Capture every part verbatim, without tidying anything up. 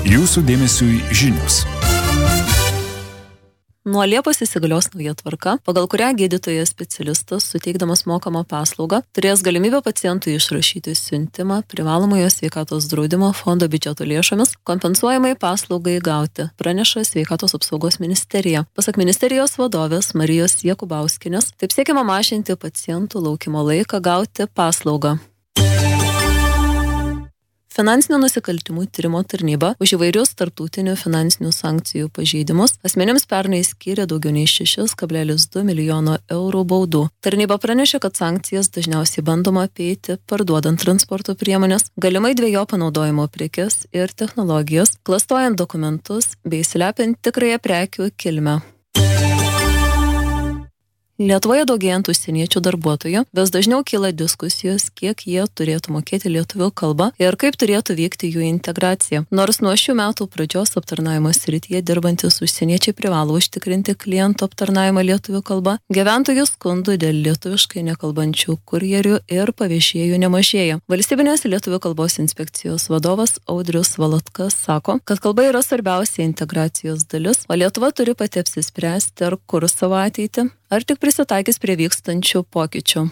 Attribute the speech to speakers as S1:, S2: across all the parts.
S1: Jūsų dėmesiui žinios.
S2: Nuo Liepos įsigalios nauja tvarka, pagal kurią gydytojas specialistas, suteikdamas mokamą paslaugą, turės galimybę pacientui išrašyti siuntimą privalomojo sveikatos draudimo fondo biudžeto lėšomis kompensuojamai paslaugai gauti, praneša Sveikatos apsaugos ministerija. Pasak ministerijos vadovės Marijos Jakubauskienės, taip siekiama mažinti pacientų laukimo laiką gauti paslaugą. Finansinių nusikaltimų tyrimo tarnyba už įvairius tarptautinių finansinių sankcijų pažeidimus asmenims pernai skyrė daugiau nei šeši kablelis du milijono eurų baudų. Tarnyba pranešė, kad sankcijas dažniausiai bandoma apeiti parduodant transporto priemonės, galimai dvejopo panaudojimo prekes ir technologijas, klastojant dokumentus bei slepiant tikrąją prekių kilmę. Lietuvoje daugėjant užsieniečių darbuotojų, vis dažniau kyla diskusijos, kiek jie turėtų mokėti lietuvių kalbą ir kaip turėtų vykti jų integracija. Nors nuo šių metų pradžios aptarnavimo srityje dirbantis užsieniečiai privalo užtikrinti klientų aptarnavimą lietuvių kalba, gyventojų skundų dėl lietuviškai nekalbančių kurjerių ir pavežėjų nemažėja. Valstybinės lietuvių kalbos inspekcijos vadovas Audrius Valotkas sako, kad kalba yra svarbiausia integracijos dalis, o Lietuva turi pati apsispręsti, ar kur savo ateitį, ar tik prisitaikys prie vykstančių pokyčių.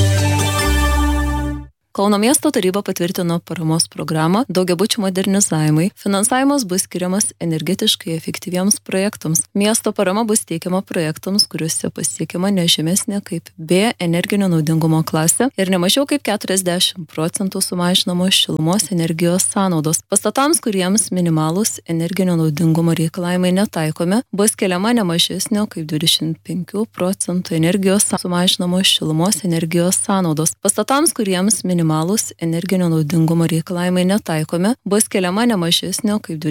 S2: Kauno miesto taryba patvirtino paramos programą daugiabučių modernizavimui. Finansavimas bus skiriamas energetiškai efektyviems projektams. Miesto parama bus teikiama projektams, kuriuose pasiekiama ne žemesnė kaip B energinio naudingumo klasė ir ne mažiau kaip keturiasdešimt procentų sumažinamos šilumos energijos sąnaudos. Pastatams, kuriems minimalūs energinio naudingumo reikalavimai netaikomi, bus keliama ne mažesnio kaip dvidešimt penkių procentų energijos sumažinamos šilumos energijos sąnaudos. Pastatams, kuriems minimalūs energinio naudingumo reikalavimai netaikomi, bus keliama ne mažesnio kaip